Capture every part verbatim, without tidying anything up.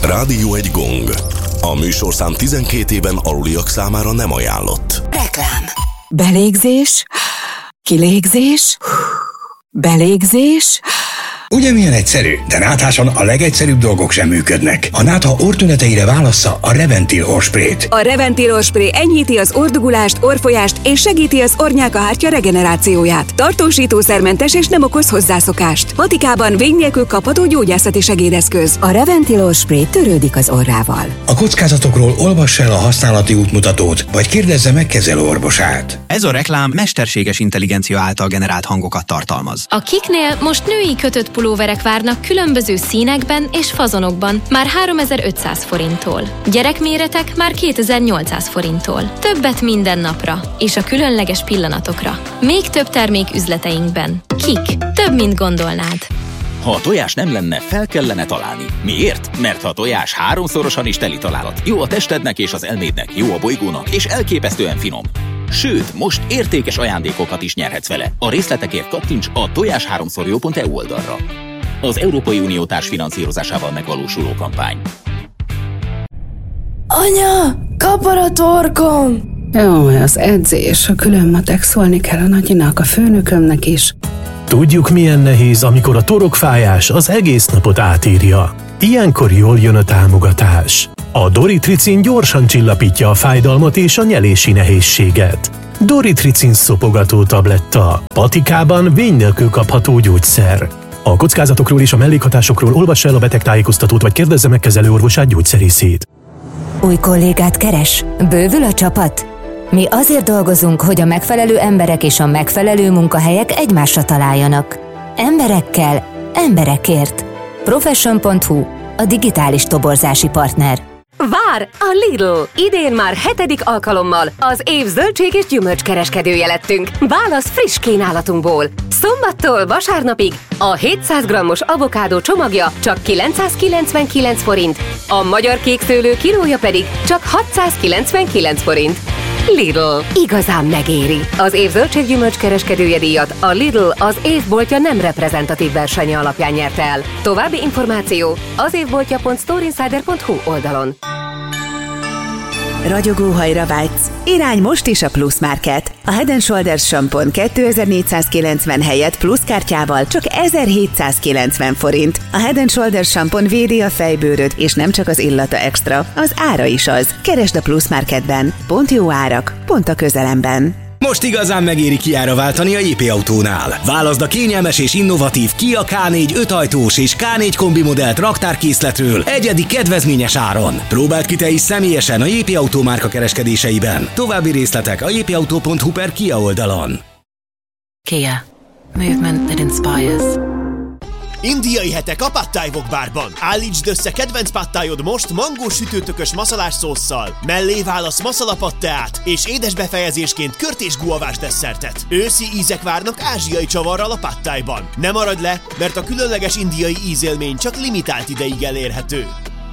Rádió egy gong. A műsorszám tizenkét éven aluliak számára nem ajánlott. Reklám. Belégzés, kilégzés, belégzés. Ugye milyen egyszerű? De nátháson a legegyszerűbb dolgok sem működnek. A nátha orrtüneteire válassza a Reventil orrsprayt. A Reventil orrspray enyhíti az orrdugulást, orrfolyást és segíti az orrnyálkahártya regenerációját. Tartósítószermentes és nem okoz hozzászokást. Patikában vény nélkül kapható gyógyászati segédeszköz. A Reventil orrspray törődik az orrával. A kockázatokról olvass el a használati útmutatót, vagy kérdezze meg kezelőorvosát. Ez a reklám mesterséges intelligencia által generált hangokat tartalmaz. A Kiknél most női kötött pulóverek várnak különböző színekben és fazonokban már háromezer-ötszáz forinttól. Gyerekméretek már kétezer-nyolcszáz forinttól. Többet minden napra és a különleges pillanatokra. Még több termék üzleteinkben. Kik. Több, mint gondolnád. Ha a tojás nem lenne, fel kellene találni. Miért? Mert ha a tojás háromszorosan is teli találat. Jó a testednek és az elmédnek, jó a bolygónak, és elképesztően finom. Sőt, most értékes ajándékokat is nyerhetsz vele. A részletekért kattints a tojás háromszor jó pont e u oldalra. Az Európai Unió társfinanszírozásával megvalósuló kampány. Anya, kapar a torkom! Jaj, az edzés, a külön matek, szólni kell a nagyinak, a főnökömnek is. Tudjuk, milyen nehéz, amikor a torokfájás az egész napot átírja. Ilyenkor jól jön a támogatás. A Doritricin gyorsan csillapítja a fájdalmat és a nyelési nehézséget. Doritricin szopogató tabletta. Patikában vény nélkül kapható gyógyszer. A kockázatokról és a mellékhatásokról olvassa el a betegtájékoztatót, vagy kérdezze meg kezelőorvosát, gyógyszerészét. Új kollégát keres? Bővül a csapat? Mi azért dolgozunk, hogy a megfelelő emberek és a megfelelő munkahelyek egymásra találjanak. Emberekkel, emberekért. Profession pont hu, a digitális toborzási partner. Vár! A Lidl! Idén már hetedik alkalommal az év zöldség és gyümölcskereskedője lettünk. Válasz friss kínálatunkból. Szombattól vasárnapig a hétszáz grammos avokádó csomagja csak kilencszázkilencvenkilenc forint, a magyar kékszőlő kilója pedig csak hatszázkilencvenkilenc forint. Lidl. Igazán megéri. Az év zöldség-gyümölcs kereskedője díjat a Lidl az évboltja nem reprezentatív versenye alapján nyerte el. További információ az évboltja pont storeinsider pont hu oldalon. Ragyogóhajra vágysz? Irány most is a Plus Market. A Head and Shoulders sampon kétezer-négyszázkilencven helyett plusz kártyával csak ezerhétszázkilencven forint. A Head and Shoulders sampon védi a fejbőröd, és nem csak az illata extra, az ára is az. Keresd a Plus Marketben. Pont jó árak, pont a közelemben. Most igazán megéri Kiára váltani a jé pé Autónál. Válaszd a kényelmes és innovatív Kia ká négy ötajtós és ká négy kombi modellt raktárkészletről egyedi kedvezményes áron. Próbáld ki te is személyesen a jé pé Autó márka kereskedéseiben. További részletek a jé pé autó pont hu per Kia oldalon. Kia. Movement that inspires. Indiai hetek a Pad Thai Wok bárban. Állítsd össze kedvenc pad thaiod most mangós sütőtökös maszalás szósszal. Mellé válasz maszala pad teát, és édes befejezésként kört és guavás desszertet. Őszi ízek várnak ázsiai csavarral a Pad Thaiban. Ne maradj le, mert a különleges indiai ízélmény csak limitált ideig elérhető.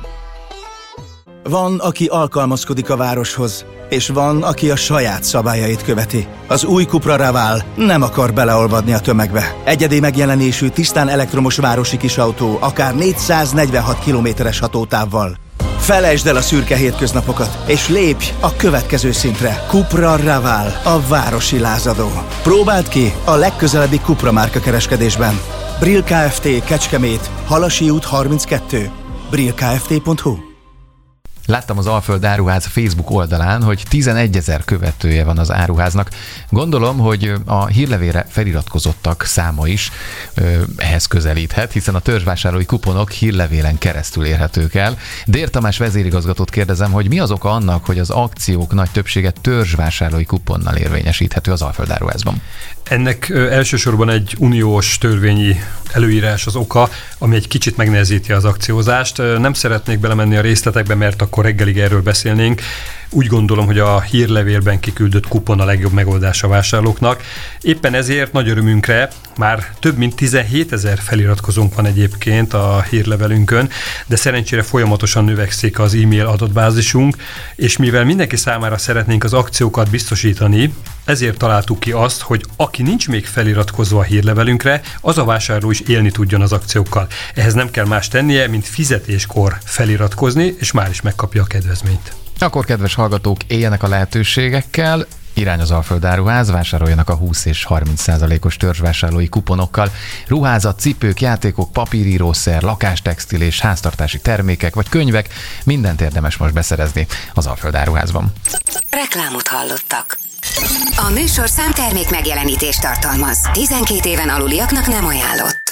Van, aki alkalmazkodik a városhoz, és van, aki a saját szabályait követi. Az új Cupra Raval nem akar beleolvadni a tömegbe. Egyedi megjelenésű, tisztán elektromos városi kisautó, akár négyszáznegyvenhat kilométeres hatótávval. Felejtsd el a szürke hétköznapokat, és lépj a következő szintre. Cupra Raval, a városi lázadó. Próbáld ki a legközelebbi Cupra márka kereskedésben. Brill Kft. Kecskemét, Halasi út harminckettő. brill kft pont hu. Láttam az Alföld Áruház Facebook oldalán, hogy tizenegyezer követője van az áruháznak. Gondolom, hogy a hírlevélre feliratkozottak száma is ö, ehhez közelíthet, hiszen a törzsvásárlói kuponok hírlevélen keresztül érhetők el. Dér Tamás vezérigazgatót kérdezem, hogy mi az oka annak, hogy az akciók nagy többsége törzsvásárlói kuponnal érvényesíthető az Alföld Áruházban? Ennek ö, elsősorban egy uniós törvényi előírás az oka, ami egy kicsit megnehezíti az akciózást. Nem szeretnék belemenni a részletekbe, mert akkor reggelig erről beszélnénk. Úgy gondolom, hogy a hírlevélben kiküldött kupon a legjobb megoldás a vásárlóknak. Éppen ezért nagy örömünkre már több mint tizenhétezer feliratkozónk van egyébként a hírlevelünkön, de szerencsére folyamatosan növekszik az e-mail adatbázisunk, és mivel mindenki számára szeretnénk az akciókat biztosítani, ezért találtuk ki azt, hogy aki nincs még feliratkozva a hírlevelünkre, az a vásárló is élni tudjon az akciókkal. Ehhez nem kell más tennie, mint fizetéskor feliratkozni, és már is megkapja a kedvezményt. Akkor, kedves hallgatók, éljenek a lehetőségekkel, irány az Alföld Áruház, vásároljanak a húsz és harminc százalékos törzsvásárlói kuponokkal. Ruházat, cipők, játékok, papírírószer, lakástextil és háztartási termékek vagy könyvek, mindent érdemes most beszerezni az Alföld Áruházban. Reklámot hallottak. A műsorszám termék megjelenítést tartalmaz. tizenkét éven aluliaknak nem ajánlott.